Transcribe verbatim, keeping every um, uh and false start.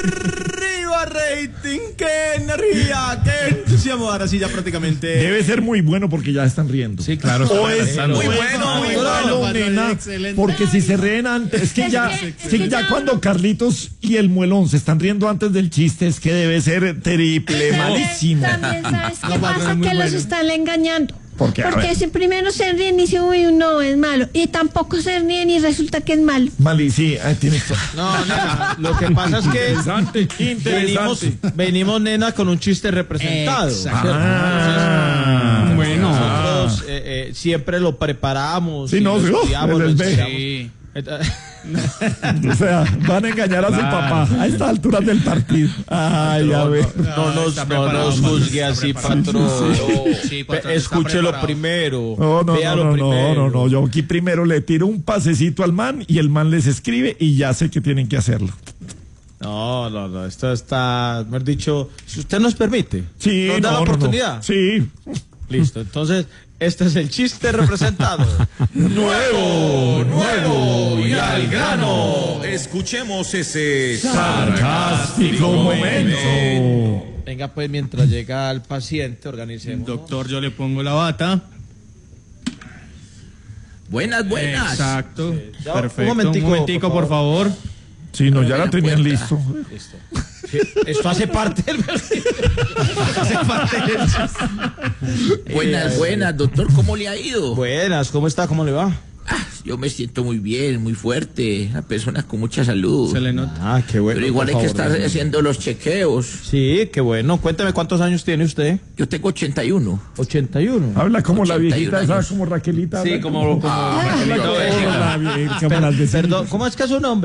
¡Arriba, rating! ¡Qué energía! ¡Qué entusiasmo! Ahora sí, ya prácticamente. Debe ser muy bueno porque ya están riendo. Sí, claro. O es muy o es bueno, muy malo, bueno, nena, excelente. porque si se ríen antes, es que Es ya, que- es que que ya ya cuando uno- Carlitos y el muelón se están riendo antes del chiste, es que debe ser triple malísimo. También sabes qué No, pasa, patrón, muy que los bueno. están engañando. ¿Por qué? A Porque ver. si primero se ríen y dicen, uy, no, es malo. Y tampoco se ríen y resulta que es malo. Mali, sí, ahí tienes todo. No, nena, lo que pasa es que Interesante, venimos, interesante. venimos, nena, con un chiste representado. Exacto. ¿cierto? Ah, Bueno. Nosotros eh, eh, siempre lo preparamos. Sí, y no, lo sí, oh, estudiamos, lo les ve. estudiamos. Sí. O sea, van a engañar a su Claro. papá a estas alturas del partido. Ay, a ver. No nos, está no preparado, nos patrón, juzgue está así, preparado. patrón. Sí, patrón, Pe- está Escúchelo preparado. primero. No, no, véalo no, no, primero. no, no, no. Yo aquí primero le tiro un pasecito al man y el man les escribe y ya sé que tienen que hacerlo. No, no, no. Esto está, mejor dicho, si usted nos permite. Sí, nos da no, la no, no. oportunidad. Sí. Listo. Entonces, este es el chiste representado. Nuevo, nuevo y al grano. Escuchemos ese Sarcástico momento. Venga, pues, mientras llega el paciente, organicemos. Doctor, yo le pongo la bata. Buenas, buenas. Exacto. Ya, Perfecto. un momentico, Un momentico, por por favor. Sí, no, ya la la tenían puerta. listo. Listo. Sí, esto hace parte del hace parte del chiste. Buenas, buenas, doctor, ¿cómo le ha ido? Buenas, ¿cómo está? ¿Cómo le va? Ah, yo me siento muy bien, muy fuerte, una persona con mucha salud. Se le nota. Ah, qué bueno. Pero igual hay por que favor, estar déjeme. haciendo los chequeos. Sí, qué bueno. Cuénteme cuántos años tiene usted. Yo tengo ochenta y uno. ochenta y uno. Habla como la ochenta y viejita, uno esa años. como Raquelita. Sí, habla como, como habla Raquelito como Vecina. la vie- como las vecinas. Perdón, ¿cómo es que es su nombre?